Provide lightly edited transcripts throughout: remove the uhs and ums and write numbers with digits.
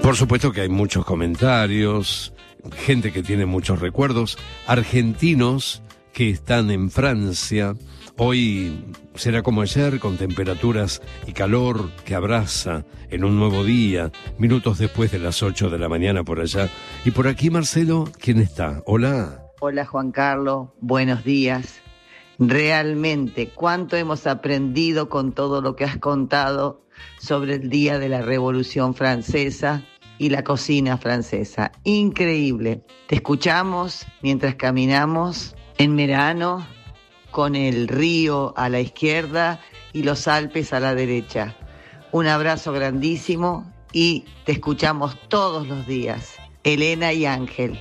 Por supuesto que hay muchos comentarios, gente que tiene muchos recuerdos, argentinos que están en Francia. Hoy será como ayer, con temperaturas y calor que abraza en un nuevo día, minutos después de las 8 de la mañana por allá. Y por aquí, Marcelo, ¿quién está? Hola. Hola, Juan Carlos, buenos días. Realmente, cuánto hemos aprendido con todo lo que has contado sobre el día de la Revolución Francesa y la cocina francesa. Increíble. Te escuchamos mientras caminamos en verano, con el río a la izquierda y los Alpes a la derecha. Un abrazo grandísimo y te escuchamos todos los días. Elena y Ángel.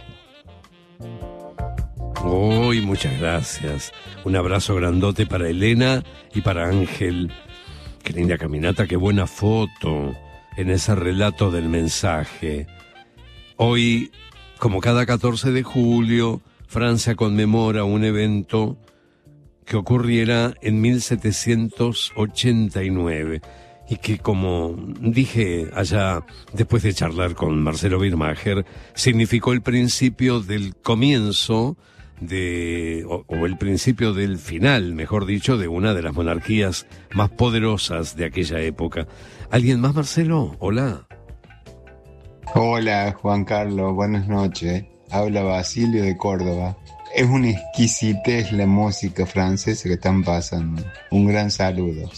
Uy, muchas gracias. Un abrazo grandote para Elena y para Ángel. Qué linda caminata, qué buena foto en ese relato del mensaje. Hoy, como cada 14 de julio, Francia conmemora un evento que ocurriera en 1789 y que, como dije allá después de charlar con Marcelo Birmacher, significó el principio del comienzo o el principio del final, mejor dicho, de una de las monarquías más poderosas de aquella época. ¿Alguien más, Marcelo? Hola. Hola, Juan Carlos, buenas noches. Habla Basilio de Córdoba. Es una exquisitez la música francesa que están pasando. Un gran saludo.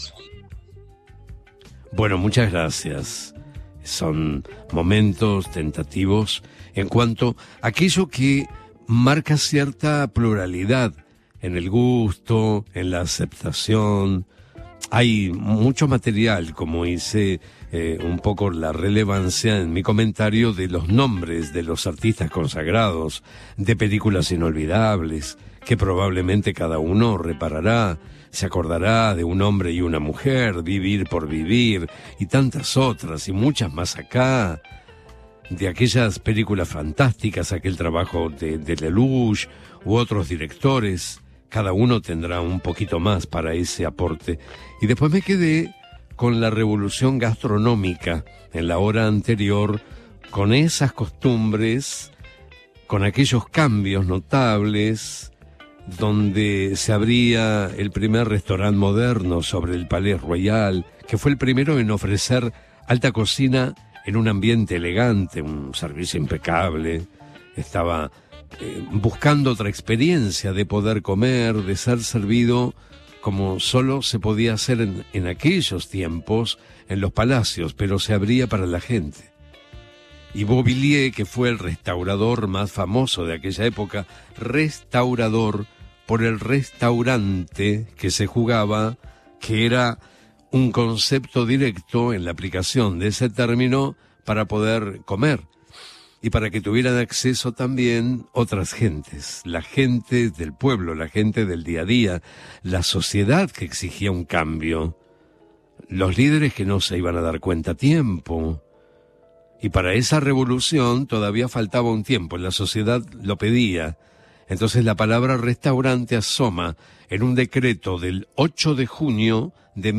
Bueno, muchas gracias. Son momentos tentativos en cuanto a aquello que marca cierta pluralidad en el gusto, en la aceptación. Hay mucho material, como hice un poco la relevancia en mi comentario de los nombres de los artistas consagrados, de películas inolvidables, que probablemente cada uno reparará, se acordará de Un hombre y una mujer, Vivir por vivir, y tantas otras, y muchas más acá, de aquellas películas fantásticas, aquel trabajo de Lelouch u otros directores. Cada uno tendrá un poquito más para ese aporte. Y después me quedé con la revolución gastronómica en la hora anterior, con esas costumbres, con aquellos cambios notables, donde se abría el primer restaurante moderno sobre el Palais Royal, que fue el primero en ofrecer alta cocina en un ambiente elegante, un servicio impecable. Estaba buscando otra experiencia de poder comer, de ser servido como solo se podía hacer en aquellos tiempos en los palacios, pero se abría para la gente. Y Beauvillier, que fue el restaurador más famoso de aquella época, restaurador por el restaurante que se jugaba, que era un concepto directo en la aplicación de ese término para poder comer y para que tuvieran acceso también otras gentes, la gente del pueblo, la gente del día a día, la sociedad que exigía un cambio, los líderes que no se iban a dar cuenta a tiempo. Y para esa revolución todavía faltaba un tiempo, la sociedad lo pedía. Entonces la palabra restaurante asoma en un decreto del 8 de junio de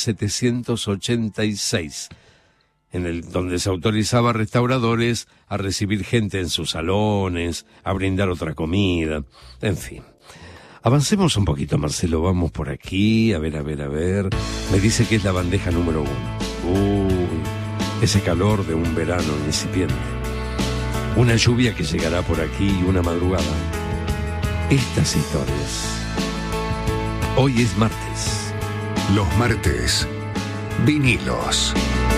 1786, donde se autorizaba a restauradores a recibir gente en sus salones, a brindar otra comida, en fin. Avancemos un poquito, Marcelo, vamos por aquí, a ver. Me dice que es la bandeja número 1. Ese calor de un verano incipiente. Una lluvia que llegará por aquí y una madrugada. Estas historias. Hoy es martes. Los martes, vinilos.